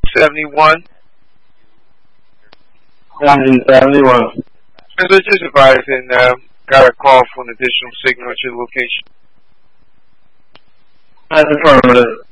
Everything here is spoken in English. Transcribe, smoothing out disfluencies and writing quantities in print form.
1971. 1971. As I just advised, and got a call for an additional signal at your location. That's affirmative.